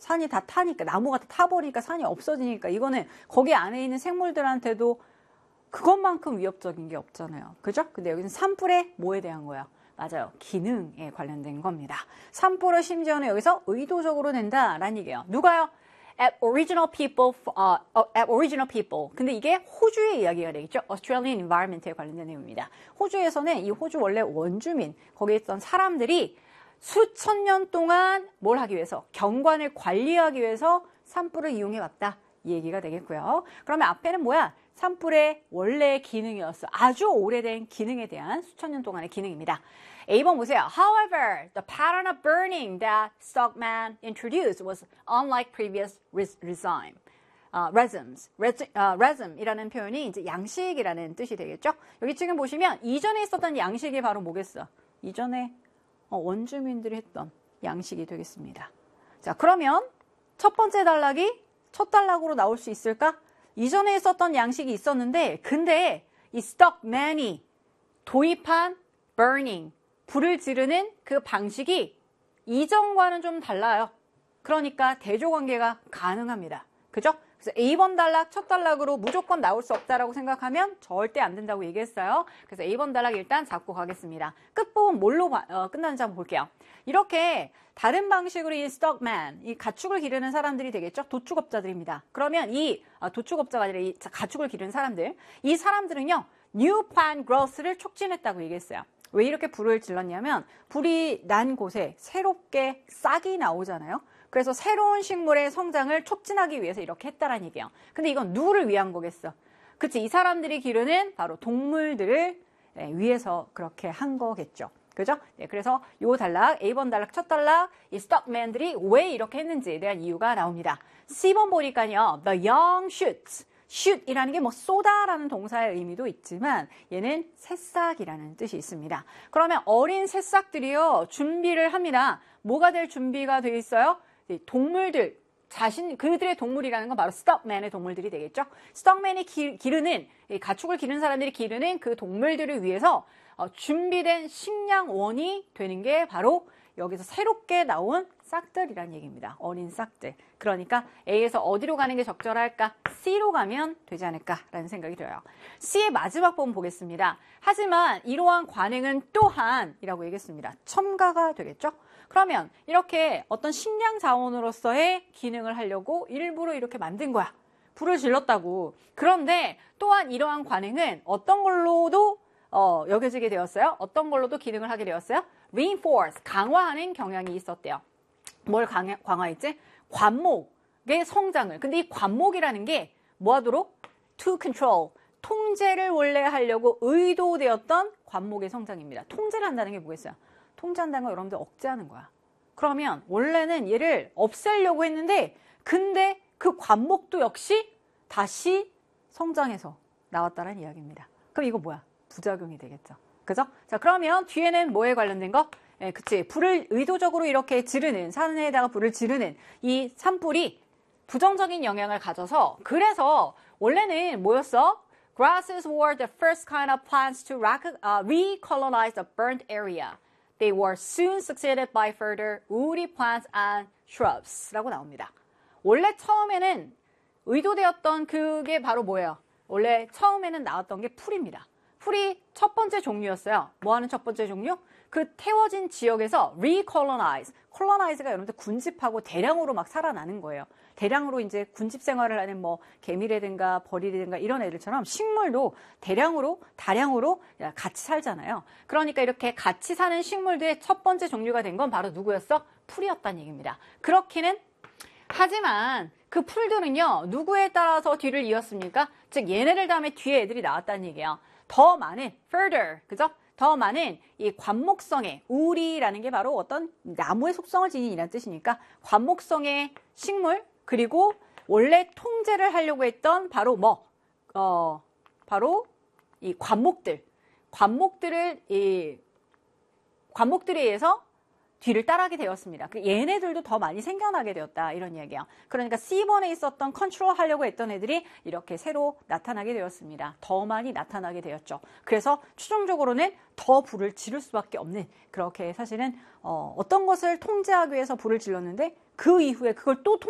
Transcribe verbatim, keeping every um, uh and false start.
산이 다 타니까, 나무가 다 타버리니까 산이 없어지니까 이거는 거기 안에 있는 생물들한테도 그것만큼 위협적인 게 없잖아요. 그죠? 근데 여기는 산불의 뭐에 대한 거야? 맞아요. 기능에 관련된 겁니다. 산불을 심지어는 여기서 의도적으로 낸다라는 얘기예요. 누가요? Aboriginal people, uh, Aboriginal people. 근데 이게 호주의 이야기가 되겠죠. Australian Environment에 관련된 내용입니다. 호주에서는 이 호주 원래 원주민, 거기에 있던 사람들이 수천 년 동안 뭘 하기 위해서, 경관을 관리하기 위해서 산불을 이용해 왔다. 이 얘기가 되겠고요. 그러면 앞에는 뭐야? 산불의 원래의 기능이었어. 아주 오래된 기능에 대한 수천 년 동안의 기능입니다. A 번 보세요. However, the pattern of burning that Stockman introduced was unlike previous regime. Uh, resumes, uh, resum이라는 표현이 이제 양식이라는 뜻이 되겠죠. 여기 지금 보시면 이전에 있었던 양식이 바로 뭐겠어? 이전에 어, 원주민들이 했던 양식이 되겠습니다. 자, 그러면 첫 번째 단락이 첫 단락으로 나올 수 있을까? 이전에 있었던 양식이 있었는데, 근데 이 Stockman이 도입한 burning, 불을 지르는 그 방식이 이전과는 좀 달라요. 그러니까 대조관계가 가능합니다. 그죠? 그래서 A 번 단락, 첫 단락으로 무조건 나올 수 없다라고 생각하면 절대 안 된다고 얘기했어요. 그래서 A 번 단락 일단 잡고 가겠습니다. 끝부분 뭘로 어, 끝나는지 한번 볼게요. 이렇게 다른 방식으로 이 stockman, 이 가축을 기르는 사람들이 되겠죠? 도축업자들입니다. 그러면 이 아, 도축업자가 아니라 이 가축을 기르는 사람들, 이 사람들은요, new plant growth를 촉진했다고 얘기했어요. 왜 이렇게 불을 질렀냐면 불이 난 곳에 새롭게 싹이 나오잖아요. 그래서 새로운 식물의 성장을 촉진하기 위해서 이렇게 했다라는 얘기예요. 근데 이건 누구를 위한 거겠어? 그치, 이 사람들이 기르는 바로 동물들을 네, 위해서 그렇게 한 거겠죠. 그죠? 네, 그래서 요 단락, A 번 단락, 첫 단락, 이 스톡맨들이 왜 이렇게 했는지에 대한 이유가 나옵니다. C 번 보니까요, the young shoots. shoot이라는 게 뭐 쏘다라는 동사의 의미도 있지만 얘는 새싹이라는 뜻이 있습니다. 그러면 어린 새싹들이요, 준비를 합니다. 뭐가 될 준비가 돼 있어요? 동물들, 자신, 그들의 동물이라는 건 바로 스톡맨의 동물들이 되겠죠. 스톡맨이 기, 기르는, 가축을 기르는 사람들이 기르는 그 동물들을 위해서 어, 준비된 식량원이 되는 게 바로 여기서 새롭게 나온 싹들이란 얘기입니다. 어린 싹들. 그러니까 A에서 어디로 가는 게 적절할까? C로 가면 되지 않을까라는 생각이 들어요. C의 마지막 부분 보겠습니다. 하지만 이러한 관행은 또한 이라고 얘기했습니다. 첨가가 되겠죠? 그러면 이렇게 어떤 식량 자원으로서의 기능을 하려고 일부러 이렇게 만든 거야. 불을 질렀다고. 그런데 또한 이러한 관행은 어떤 걸로도 어, 여겨지게 되었어요? 어떤 걸로도 기능을 하게 되었어요? reinforce, 강화하는 경향이 있었대요. 뭘 강화, 강화했지? 관목의 성장을. 근데 이 관목이라는 게 뭐하도록? to control, 통제를 원래 하려고 의도되었던 관목의 성장입니다. 통제를 한다는 게 뭐겠어요? 통제한다는 건 여러분들 억제하는 거야. 그러면 원래는 얘를 없애려고 했는데 근데 그 관목도 역시 다시 성장해서 나왔다는 이야기입니다. 그럼 이거 뭐야? 부작용이 되겠죠. 그죠? 자, 그러면 뒤에는 뭐에 관련된 거? 예, 그치. 불을 의도적으로 이렇게 지르는, 산에다가 불을 지르는 이 산불이 부정적인 영향을 가져서 그래서 원래는 뭐였어? Grasses were the first kind of plants to uh, recolonize the burnt area. They were soon succeeded by further woody plants and shrubs 라고 나옵니다. 원래 처음에는 의도되었던 그게 바로 뭐예요? 원래 처음에는 나왔던 게 풀입니다. 풀이 첫 번째 종류였어요. 뭐 하는 첫 번째 종류? 그 태워진 지역에서 recolonize. colonize가 여러분들 군집하고 대량으로 막 살아나는 거예요. 대량으로 이제 군집 생활을 하는 뭐 개미라든가 벌이라든가 이런 애들처럼 식물도 대량으로, 다량으로 같이 살잖아요. 그러니까 이렇게 같이 사는 식물들의 첫 번째 종류가 된 건 바로 누구였어? 풀이었다는 얘기입니다. 그렇기는 하지만 그 풀들은요, 누구에 따라서 뒤를 이었습니까? 즉 얘네들 다음에 뒤에 애들이 나왔다는 얘기예요. 더 많은, further, 그죠? 더 많은 이 관목성의, 우리라는 게 바로 어떤 나무의 속성을 지닌 이란 뜻이니까 관목성의 식물, 그리고 원래 통제를 하려고 했던 바로 뭐, 어, 바로 이 관목들, 관목들을, 이, 관목들에 의해서 뒤를 따르게 되었습니다. 얘네들도 더 많이 생겨나게 되었다 이런 이야기예요. 그러니까 씨 번에 있었던 컨트롤 하려고 했던 애들이 이렇게 새로 나타나게 되었습니다. 더 많이 나타나게 되었죠. 그래서 최종적으로는 더 불을 지를 수밖에 없는 그렇게 사실은 어, 어떤 것을 통제하기 위해서 불을 질렀는데 그 이후에 그걸 또